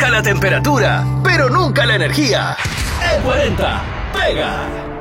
baja la temperatura, pero nunca la energía. E40 pega.